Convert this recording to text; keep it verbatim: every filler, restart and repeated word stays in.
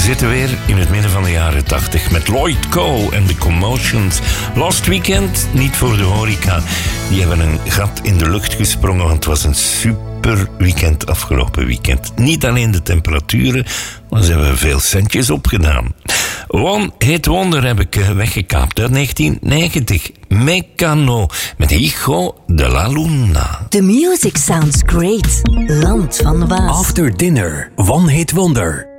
zitten weer in het midden van de jaren tachtig met Lloyd Cole en The Commotions. Lost Weekend, niet voor de horeca. Die hebben een gat in de lucht gesprongen, want het was een super weekend afgelopen weekend. Niet alleen de temperaturen, maar ze hebben veel centjes opgedaan. One Hit Wonder heb ik weggekaapt uit negentien negentig. Mecano met Hijo de la Luna. The music sounds great. Land van Waas. After Dinner, One Hit Wonder.